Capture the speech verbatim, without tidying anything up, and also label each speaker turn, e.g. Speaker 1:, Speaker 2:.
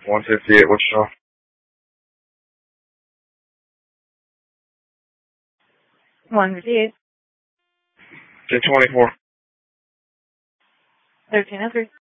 Speaker 1: one fifty-eight, Wichita.
Speaker 2: one fifty-eight.
Speaker 1: J twenty-four.
Speaker 2: thirteen oh three.